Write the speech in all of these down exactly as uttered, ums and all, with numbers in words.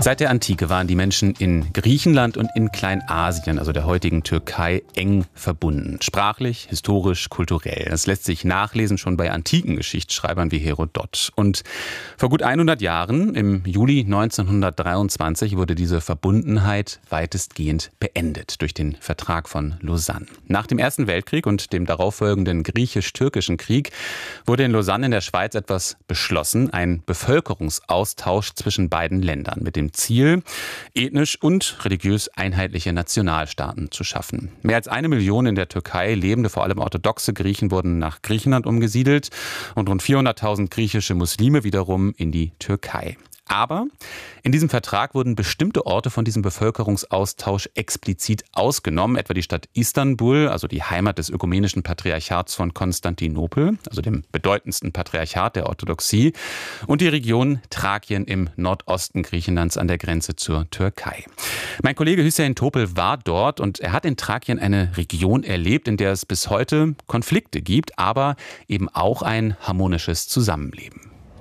Seit der Antike waren die Menschen in Griechenland und in Kleinasien, also der heutigen Türkei, eng verbunden. Sprachlich, historisch, kulturell. Das lässt sich nachlesen schon bei antiken Geschichtsschreibern wie Herodot. Und vor gut hundert Jahren, im Juli neunzehnhundertdreiundzwanzig, wurde diese Verbundenheit weitestgehend beendet durch den Vertrag von Lausanne. Nach dem Ersten Weltkrieg und dem darauffolgenden griechisch-türkischen Krieg wurde in Lausanne in der Schweiz etwas beschlossen, ein Bevölkerungsaustausch zwischen beiden Ländern mit dem Ziel, ethnisch und religiös einheitliche Nationalstaaten zu schaffen. Mehr als eine Million in der Türkei lebende, vor allem orthodoxe Griechen, wurden nach Griechenland umgesiedelt und rund vierhunderttausend griechische Muslime wiederum in die Türkei. Aber in diesem Vertrag wurden bestimmte Orte von diesem Bevölkerungsaustausch explizit ausgenommen, etwa die Stadt Istanbul, also die Heimat des ökumenischen Patriarchats von Konstantinopel, also dem bedeutendsten Patriarchat der Orthodoxie, und die Region Thrakien im Nordosten Griechenlands an der Grenze zur Türkei. Mein Kollege Hüseyin Topel war dort und er hat in Thrakien eine Region erlebt, in der es bis heute Konflikte gibt, aber eben auch ein harmonisches Zusammenleben.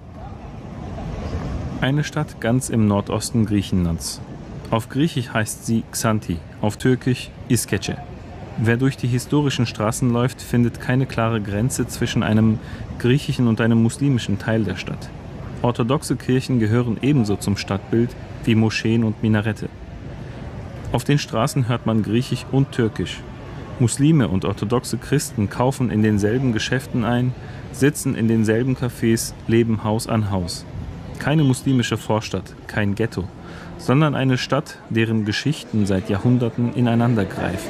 Eine Stadt ganz im Nordosten Griechenlands. Auf Griechisch heißt sie Xanthi, auf Türkisch İskeçe. Wer durch die historischen Straßen läuft, findet keine klare Grenze zwischen einem griechischen und einem muslimischen Teil der Stadt. Orthodoxe Kirchen gehören ebenso zum Stadtbild wie Moscheen und Minarette. Auf den Straßen hört man Griechisch und Türkisch. Muslime und orthodoxe Christen kaufen in denselben Geschäften ein, sitzen in denselben Cafés, leben Haus an Haus. Keine muslimische Vorstadt, kein Ghetto, sondern eine Stadt, deren Geschichten seit Jahrhunderten ineinandergreifen.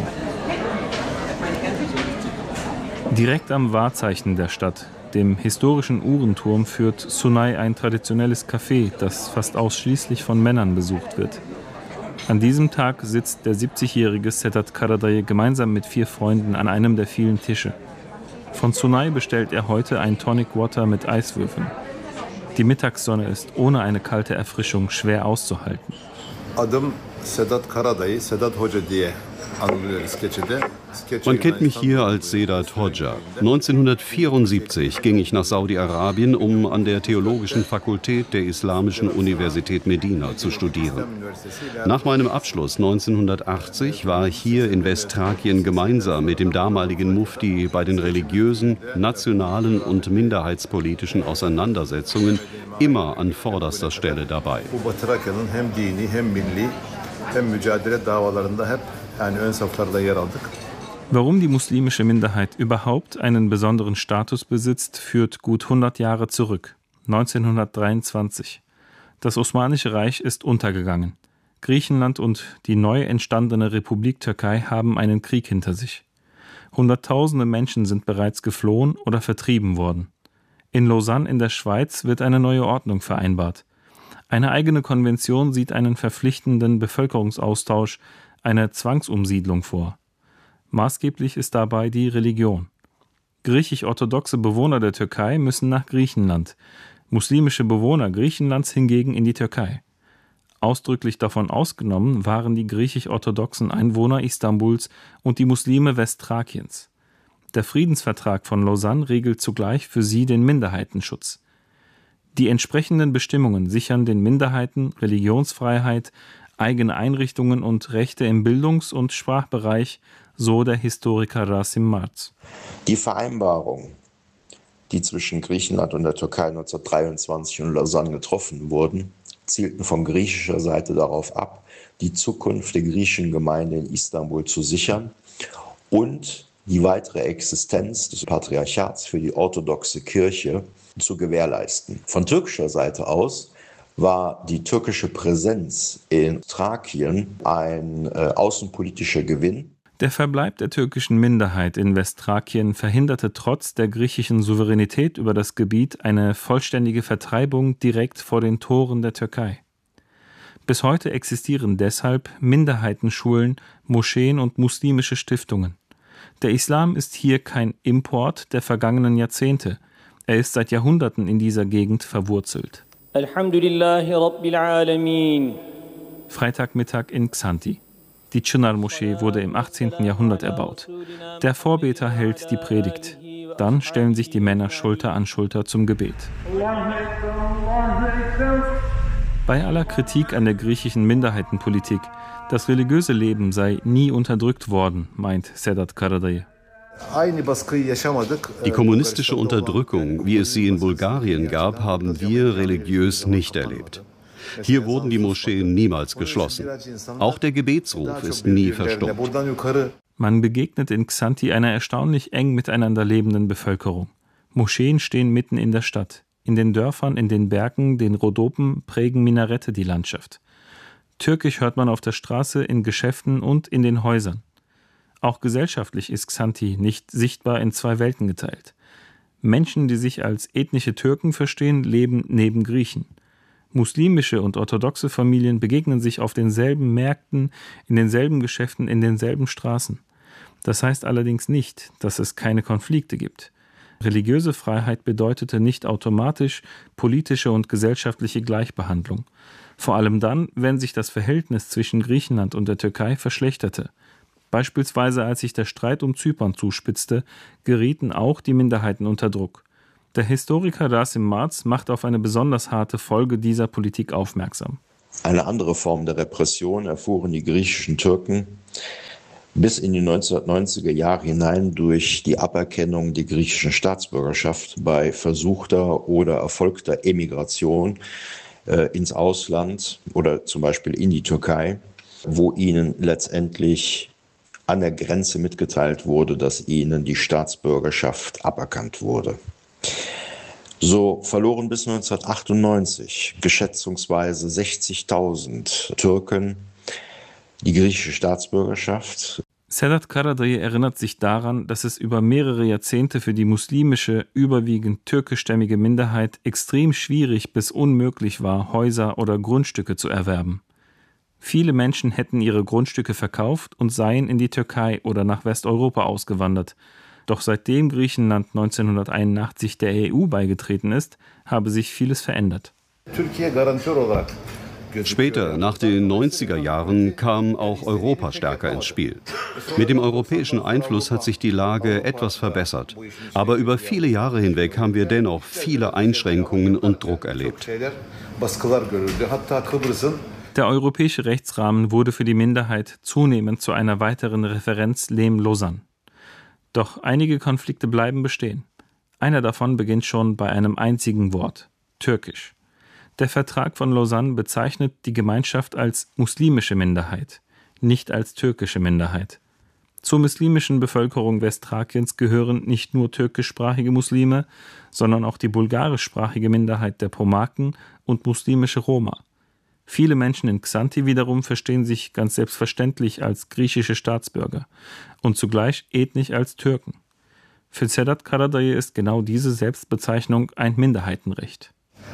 Direkt am Wahrzeichen der Stadt, dem historischen Uhrenturm, führt Sunay ein traditionelles Café, das fast ausschließlich von Männern besucht wird. An diesem Tag sitzt der siebzigjährige Sedat Karadayı gemeinsam mit vier Freunden an einem der vielen Tische. Von Sunay bestellt er heute ein Tonic Water mit Eiswürfeln. Die Mittagssonne ist ohne eine kalte Erfrischung schwer auszuhalten. Adım Sedat Karadayı, Sedat Hoca diye anılıyor İskeçe'de. Man kennt mich hier als Sedat Hoca. neunzehnhundertvierundsiebzig ging ich nach Saudi-Arabien, um an der Theologischen Fakultät der Islamischen Universität Medina zu studieren. Nach meinem Abschluss neunzehnhundertachtzig war ich hier in Westthrakien gemeinsam mit dem damaligen Mufti bei den religiösen, nationalen und minderheitspolitischen Auseinandersetzungen immer an vorderster Stelle dabei. Warum die muslimische Minderheit überhaupt einen besonderen Status besitzt, führt gut hundert Jahre zurück, neunzehnhundertdreiundzwanzig. Das Osmanische Reich ist untergegangen. Griechenland und die neu entstandene Republik Türkei haben einen Krieg hinter sich. Hunderttausende Menschen sind bereits geflohen oder vertrieben worden. In Lausanne in der Schweiz wird eine neue Ordnung vereinbart. Eine eigene Konvention sieht einen verpflichtenden Bevölkerungsaustausch, eine Zwangsumsiedlung vor. Maßgeblich ist dabei die Religion. Griechisch-orthodoxe Bewohner der Türkei müssen nach Griechenland, muslimische Bewohner Griechenlands hingegen in die Türkei. Ausdrücklich davon ausgenommen waren die griechisch-orthodoxen Einwohner Istanbuls und die Muslime Westthrakiens. Der Friedensvertrag von Lausanne regelt zugleich für sie den Minderheitenschutz. Die entsprechenden Bestimmungen sichern den Minderheiten Religionsfreiheit, eigene Einrichtungen und Rechte im Bildungs- und Sprachbereich, so der Historiker Rasim Marz. Die Vereinbarung, die zwischen Griechenland und der Türkei neunzehnhundertdreiundzwanzig in Lausanne getroffen wurden, zielten von griechischer Seite darauf ab, die Zukunft der griechischen Gemeinde in Istanbul zu sichern und die weitere Existenz des Patriarchats für die orthodoxe Kirche zu gewährleisten. Von türkischer Seite aus war die türkische Präsenz in Thrakien ein äh, außenpolitischer Gewinn. Der Verbleib der türkischen Minderheit in Westthrakien verhinderte trotz der griechischen Souveränität über das Gebiet eine vollständige Vertreibung direkt vor den Toren der Türkei. Bis heute existieren deshalb Minderheitenschulen, Moscheen und muslimische Stiftungen. Der Islam ist hier kein Import der vergangenen Jahrzehnte. Er ist seit Jahrhunderten in dieser Gegend verwurzelt. Alhamdulillahi Rabbil Alamin. Freitagmittag in Xanthi. Die Çınar-Moschee wurde im achtzehnten Jahrhundert erbaut. Der Vorbeter hält die Predigt. Dann stellen sich die Männer Schulter an Schulter zum Gebet. Bei aller Kritik an der griechischen Minderheitenpolitik, das religiöse Leben sei nie unterdrückt worden, meint Sedat Karadayı. Die kommunistische Unterdrückung, wie es sie in Bulgarien gab, haben wir religiös nicht erlebt. Hier wurden die Moscheen niemals geschlossen. Auch der Gebetsruf ist nie verstummt. Man begegnet in Xanthi einer erstaunlich eng miteinander lebenden Bevölkerung. Moscheen stehen mitten in der Stadt. In den Dörfern, in den Bergen, den Rhodopen prägen Minarette die Landschaft. Türkisch hört man auf der Straße, in Geschäften und in den Häusern. Auch gesellschaftlich ist Xanthi nicht sichtbar in zwei Welten geteilt. Menschen, die sich als ethnische Türken verstehen, leben neben Griechen. Muslimische und orthodoxe Familien begegnen sich auf denselben Märkten, in denselben Geschäften, in denselben Straßen. Das heißt allerdings nicht, dass es keine Konflikte gibt. Religiöse Freiheit bedeutete nicht automatisch politische und gesellschaftliche Gleichbehandlung. Vor allem dann, wenn sich das Verhältnis zwischen Griechenland und der Türkei verschlechterte. Beispielsweise als sich der Streit um Zypern zuspitzte, gerieten auch die Minderheiten unter Druck. Der Historiker Rasim Marz macht auf eine besonders harte Folge dieser Politik aufmerksam. Eine andere Form der Repression erfuhren die griechischen Türken bis in die neunzehnhundertneunziger Jahre hinein durch die Aberkennung der griechischen Staatsbürgerschaft bei versuchter oder erfolgter Emigration äh, ins Ausland oder zum Beispiel in die Türkei, wo ihnen letztendlich an der Grenze mitgeteilt wurde, dass ihnen die Staatsbürgerschaft aberkannt wurde. So verloren bis neunzehnhundertachtundneunzig geschätzungsweise sechzigtausend Türken die griechische Staatsbürgerschaft. Sedat Karadayı erinnert sich daran, dass es über mehrere Jahrzehnte für die muslimische, überwiegend türkischstämmige Minderheit extrem schwierig bis unmöglich war, Häuser oder Grundstücke zu erwerben. Viele Menschen hätten ihre Grundstücke verkauft und seien in die Türkei oder nach Westeuropa ausgewandert. Doch seitdem Griechenland neunzehnhunderteinundachtzig der E U beigetreten ist, habe sich vieles verändert. Später, nach den neunziger Jahren, kam auch Europa stärker ins Spiel. Mit dem europäischen Einfluss hat sich die Lage etwas verbessert. Aber über viele Jahre hinweg haben wir dennoch viele Einschränkungen und Druck erlebt. Der europäische Rechtsrahmen wurde für die Minderheit zunehmend zu einer weiteren Referenz Lehm-Lausanne. Doch einige Konflikte bleiben bestehen. Einer davon beginnt schon bei einem einzigen Wort: Türkisch. Der Vertrag von Lausanne bezeichnet die Gemeinschaft als muslimische Minderheit, nicht als türkische Minderheit. Zur muslimischen Bevölkerung Westthrakiens gehören nicht nur türkischsprachige Muslime, sondern auch die bulgarischsprachige Minderheit der Pomaken und muslimische Roma. Viele Menschen in Xanthi wiederum verstehen sich ganz selbstverständlich als griechische Staatsbürger und zugleich ethnisch als Türken. Für Sedat Karadayı ist genau diese Selbstbezeichnung ein Minderheitenrecht.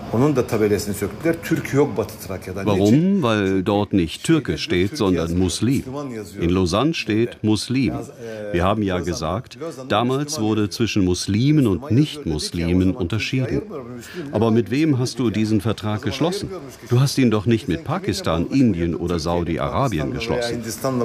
Warum? Weil dort nicht Türke steht, sondern Muslim. In Lausanne steht Muslim. Wir haben ja gesagt, damals wurde zwischen Muslimen und Nicht-Muslimen unterschieden. Aber mit wem hast du diesen Vertrag geschlossen? Du hast ihn doch nicht mit Pakistan, Indien oder Saudi-Arabien geschlossen.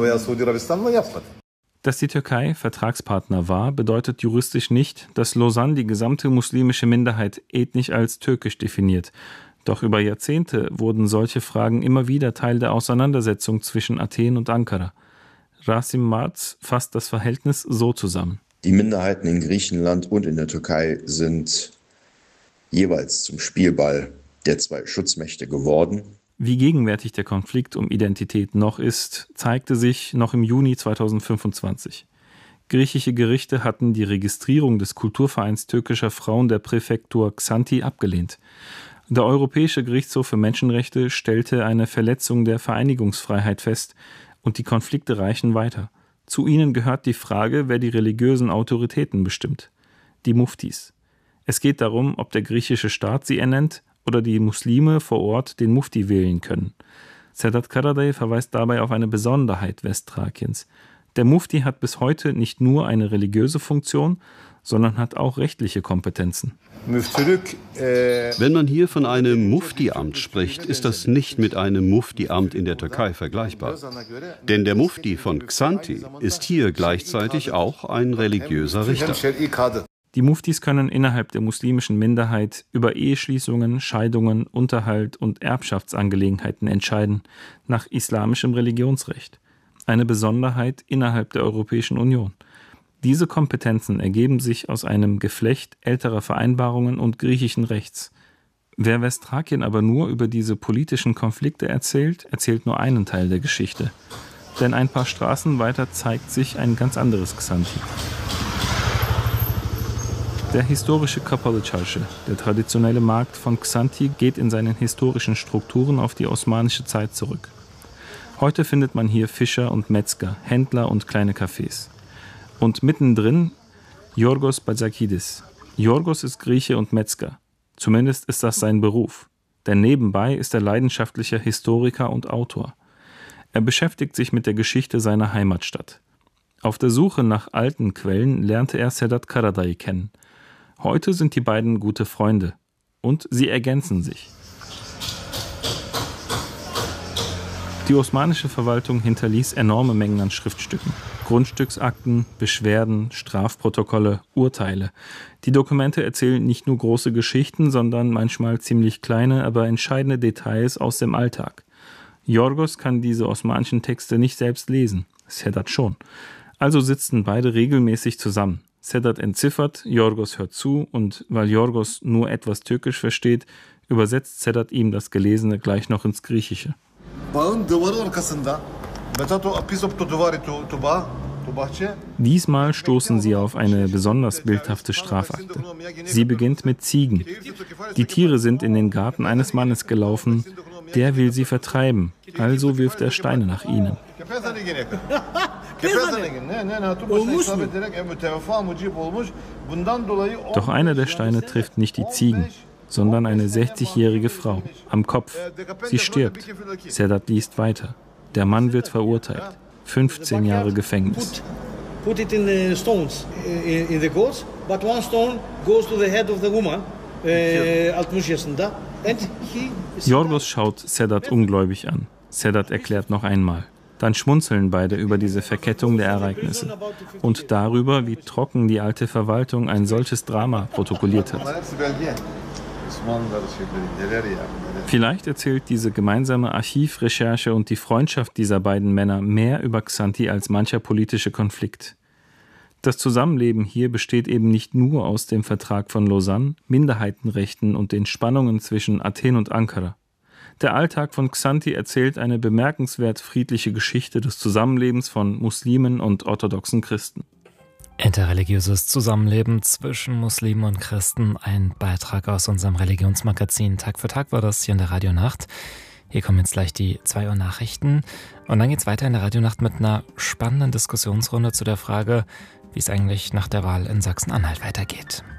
Dass die Türkei Vertragspartner war, bedeutet juristisch nicht, dass Lausanne die gesamte muslimische Minderheit ethnisch als türkisch definiert. Doch über Jahrzehnte wurden solche Fragen immer wieder Teil der Auseinandersetzung zwischen Athen und Ankara. Rasim Marz fasst das Verhältnis so zusammen. Die Minderheiten in Griechenland und in der Türkei sind jeweils zum Spielball der zwei Schutzmächte geworden. Wie gegenwärtig der Konflikt um Identität noch ist, zeigte sich noch im Juni zweitausendfünfundzwanzig. Griechische Gerichte hatten die Registrierung des Kulturvereins türkischer Frauen der Präfektur Xanthi abgelehnt. Der Europäische Gerichtshof für Menschenrechte stellte eine Verletzung der Vereinigungsfreiheit fest und die Konflikte reichen weiter. Zu ihnen gehört die Frage, wer die religiösen Autoritäten bestimmt. Die Muftis. Es geht darum, ob der griechische Staat sie ernennt oder die Muslime vor Ort den Mufti wählen können. Sedat Karadayı verweist dabei auf eine Besonderheit Westthrakiens. Der Mufti hat bis heute nicht nur eine religiöse Funktion, sondern hat auch rechtliche Kompetenzen. Wenn man hier von einem Mufti-Amt spricht, ist das nicht mit einem Mufti-Amt in der Türkei vergleichbar. Denn der Mufti von Xanthi ist hier gleichzeitig auch ein religiöser Richter. Die Muftis können innerhalb der muslimischen Minderheit über Eheschließungen, Scheidungen, Unterhalt und Erbschaftsangelegenheiten entscheiden, nach islamischem Religionsrecht. Eine Besonderheit innerhalb der Europäischen Union. Diese Kompetenzen ergeben sich aus einem Geflecht älterer Vereinbarungen und griechischen Rechts. Wer Westtrakien aber nur über diese politischen Konflikte erzählt, erzählt nur einen Teil der Geschichte. Denn ein paar Straßen weiter zeigt sich ein ganz anderes Xanthi. Der historische Kapalı Çarşı, der traditionelle Markt von Xanthi, geht in seinen historischen Strukturen auf die osmanische Zeit zurück. Heute findet man hier Fischer und Metzger, Händler und kleine Cafés. Und mittendrin Yorgos Batzakidis. Yorgos ist Grieche und Metzger. Zumindest ist das sein Beruf. Denn nebenbei ist er leidenschaftlicher Historiker und Autor. Er beschäftigt sich mit der Geschichte seiner Heimatstadt. Auf der Suche nach alten Quellen lernte er Sedat Karadayı kennen. Heute sind die beiden gute Freunde. Und sie ergänzen sich. Die osmanische Verwaltung hinterließ enorme Mengen an Schriftstücken. Grundstücksakten, Beschwerden, Strafprotokolle, Urteile. Die Dokumente erzählen nicht nur große Geschichten, sondern manchmal ziemlich kleine, aber entscheidende Details aus dem Alltag. Yorgos kann diese osmanischen Texte nicht selbst lesen, Sedat schon. Also sitzen beide regelmäßig zusammen. Sedat entziffert, Yorgos hört zu und weil Yorgos nur etwas Türkisch versteht, übersetzt Sedat ihm das Gelesene gleich noch ins Griechische. Diesmal stoßen sie auf eine besonders bildhafte Strafakte. Sie beginnt mit Ziegen. Die Tiere sind in den Garten eines Mannes gelaufen, der will sie vertreiben, also wirft er Steine nach ihnen. Doch einer der Steine trifft nicht die Ziegen, sondern eine sechzigjährige Frau am Kopf. Sie stirbt. Sedat liest weiter. Der Mann wird verurteilt. fünfzehn Jahre Gefängnis. Put it in the stones in the goats, but one stone goes to the head of the woman, Altmushiyasında, and he. Yorgos schaut Sedat ungläubig an. Sedat erklärt noch einmal. Dann schmunzeln beide über diese Verkettung der Ereignisse und darüber, wie trocken die alte Verwaltung ein solches Drama protokolliert hat. Vielleicht erzählt diese gemeinsame Archivrecherche und die Freundschaft dieser beiden Männer mehr über Xanthi als mancher politische Konflikt. Das Zusammenleben hier besteht eben nicht nur aus dem Vertrag von Lausanne, Minderheitenrechten und den Spannungen zwischen Athen und Ankara. Der Alltag von Xanthi erzählt eine bemerkenswert friedliche Geschichte des Zusammenlebens von Muslimen und orthodoxen Christen. Interreligiöses Zusammenleben zwischen Muslimen und Christen, ein Beitrag aus unserem Religionsmagazin Tag für Tag war das hier in der Radionacht. Hier kommen jetzt gleich die zwei Uhr Nachrichten und dann geht's weiter in der Radionacht mit einer spannenden Diskussionsrunde zu der Frage, wie es eigentlich nach der Wahl in Sachsen-Anhalt weitergeht.